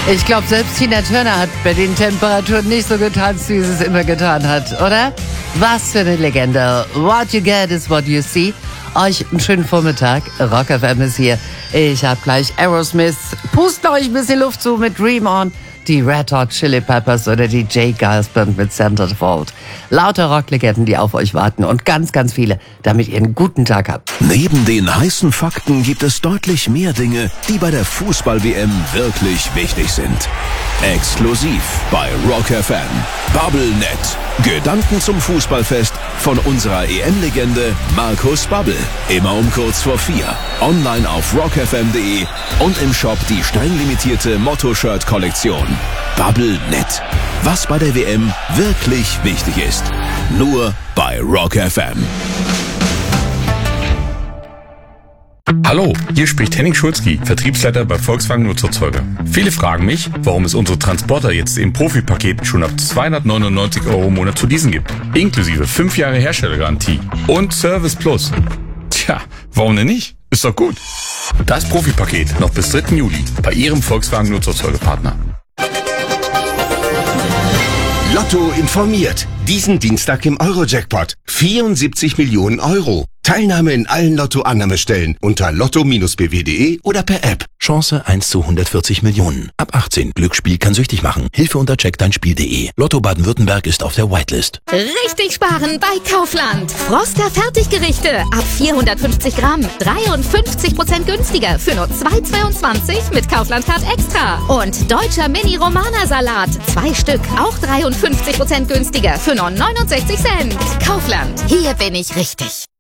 Ich glaube, selbst Tina Turner hat bei den Temperaturen nicht so getanzt, wie sie es immer getan hat, oder? Was für eine Legende. What you get is what you see. Euch einen schönen Vormittag. Rock FM ist hier. Ich hab gleich Aerosmith. Pusten euch ein bisschen Luft zu mit Dream On. Die Red Hot Chili Peppers oder die J. Gilsband mit Centerfold. Lauter Rocklegenden, die auf euch warten und ganz, ganz viele, damit ihr einen guten Tag habt. Neben den heißen Fakten gibt es deutlich mehr Dinge, die bei der Fußball-WM wirklich wichtig sind. Exklusiv bei Rock FM. BubbleNet. Gedanken zum Fußballfest von unserer EM-Legende Markus Babbel. Immer um kurz vor 4. Online auf rockfm.de und im Shop die streng limitierte Motto-Shirt-Kollektion. BubbleNet. Was bei der WM wirklich wichtig ist. Nur bei Rock FM. Hallo, hier spricht Henning Schulzki, Vertriebsleiter bei Volkswagen Nutzerzeuger. Viele fragen mich, warum es unsere Transporter jetzt im Profi-Paket schon ab 299 € im Monat zu leasen gibt. Inklusive 5 Jahre Herstellergarantie und Service Plus. Tja, warum denn nicht? Ist doch gut. Das Profi-Paket noch bis 3. Juli bei Ihrem Volkswagen Nutzerzeugerpartner. Lotto informiert. Diesen Dienstag im Euro-Jackpot. 74 Millionen Euro. Teilnahme in allen Lotto-Annahmestellen unter lotto-bw.de oder per App. Chance 1 zu 140 Millionen. Ab 18. Glücksspiel kann süchtig machen. Hilfe unter checkdeinspiel.de. Lotto Baden-Württemberg ist auf der Whitelist. Richtig sparen bei Kaufland. Froster Fertiggerichte ab 450 Gramm. 53% günstiger für nur 2,22 mit Kaufland Card Extra. Und deutscher Mini-Romana-Salat. 2 Stück, auch 53% günstiger für nur 69 Cent. Kaufland. Hier bin ich richtig.